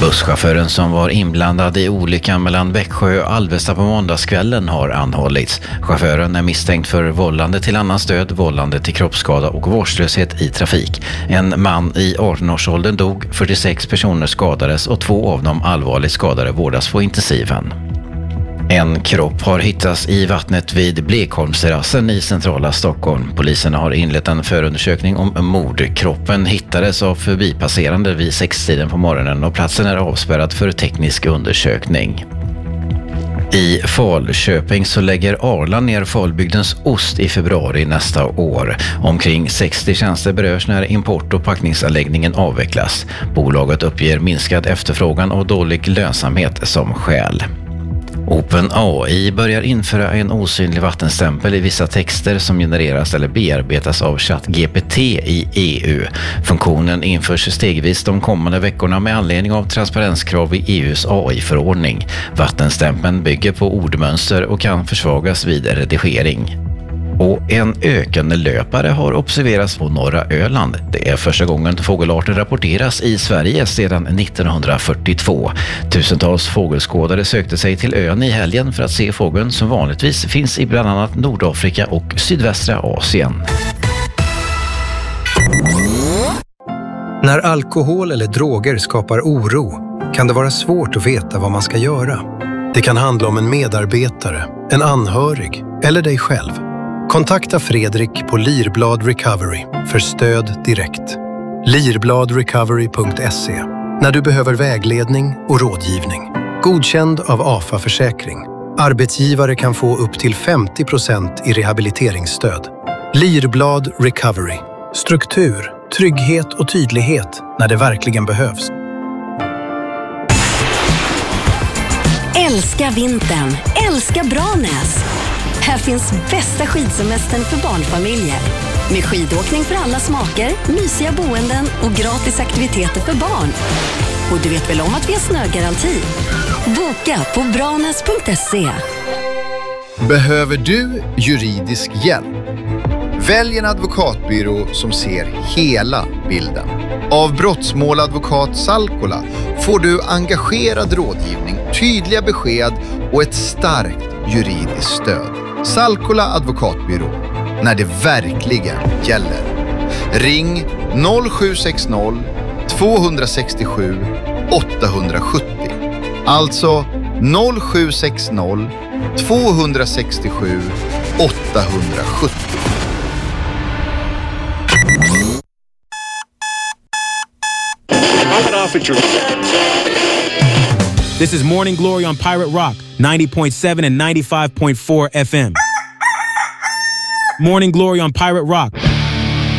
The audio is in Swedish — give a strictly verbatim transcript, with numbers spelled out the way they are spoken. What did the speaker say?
Busschauffören som var inblandad i olyckan mellan Växjö och Alvesta på måndagskvällen har anhållits. Chauffören är misstänkt för vållande till annans död, vållande till kroppsskada och vårdslöshet i trafik. En man i arton-årsåldern dog, fyrtiosex personer skadades och två av dem allvarligt skadade vårdas på intensiven. En kropp har hittats i vattnet vid Blekholmsterrassen i centrala Stockholm. Polisen har inlett en förundersökning om mord. Kroppen hittades av förbipasserande vid sextiden på morgonen och platsen är avspärrad för teknisk undersökning. I Falköping så lägger Arla ner Falbygdens ost i februari nästa år. Omkring sextio tjänster berörs när import- och packningsanläggningen avvecklas. Bolaget uppger minskad efterfrågan och dålig lönsamhet som skäl. OpenAI börjar införa en osynlig vattenstämpel i vissa texter som genereras eller bearbetas av ChatGPT i E U. Funktionen införs stegvis de kommande veckorna med anledning av transparenskrav i E U:s A I-förordning. Vattenstämpeln bygger på ordmönster och kan försvagas vid redigering. Och en ökande löpare har observerats på norra Öland. Det är första gången fågelarten rapporteras i Sverige sedan nittonhundrafyrtiotvå. Tusentals fågelskådare sökte sig till ön i helgen för att se fågeln som vanligtvis finns i bland annat Nordafrika och sydvästra Asien. När alkohol eller droger skapar oro kan det vara svårt att veta vad man ska göra. Det kan handla om en medarbetare, en anhörig eller dig själv. Kontakta Fredrik på Lirblad Recovery för stöd direkt. lirblad recovery punkt se när du behöver vägledning och rådgivning. Godkänd av A F A Försäkring. Arbetsgivare kan få upp till femtio procent i rehabiliteringsstöd. Lirblad Recovery. Struktur, trygghet och tydlighet när det verkligen behövs. Älska vintern, älska Branäs. Här finns bästa skidsemestern för barnfamiljer. Med skidåkning för alla smaker, mysiga boenden och gratis aktiviteter för barn. Och du vet väl om att vi har snögaranti? Boka på branäs punkt se. Behöver du juridisk hjälp? Välj en advokatbyrå som ser hela bilden. Av brottsmåladvokat Salkola får du engagerad rådgivning, tydliga besked och ett starkt juridiskt stöd. Salkola advokatbyrå, när det verkligen gäller. Ring noll sju sex noll två sex sju åtta sju noll. Alltså noll sju sex noll två sex sju åtta sju noll. This is Morning Glory on Pirate Rock, ninety point seven and ninety-five point four F M. Morning Glory on Pirate Rock.